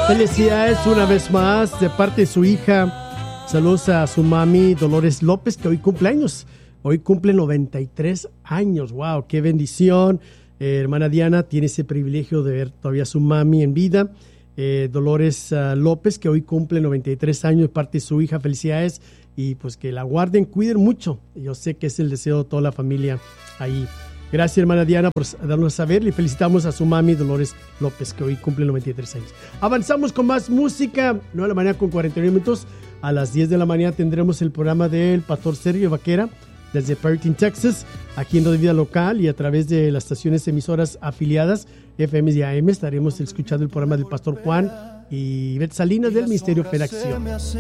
Felicidades una vez más de parte de su hija. Saludos a su mami Dolores López, que hoy cumple años. Hoy cumple 93 años. ¡Wow! ¡Qué bendición! Hermana Diana tiene ese privilegio de ver todavía a su mami en vida. Dolores López, que hoy cumple 93 años de parte de su hija. Felicidades. Y pues que la guarden, cuiden mucho. Yo sé que es el deseo de toda la familia ahí. Gracias, hermana Diana, por darnos a saber. Le felicitamos a su mami, Dolores López, que hoy cumple 93 años. Avanzamos con más música. 9 de la mañana con 49 minutos. A las 10 de la mañana tendremos el programa del Pastor Sergio Vaquera desde Perryton, Texas, aquí en Radio Vida Local y a través de las estaciones emisoras afiliadas, FM y AM. Estaremos escuchando el programa del Pastor Juan y Beth Salinas del Ministerio Fe en Acción.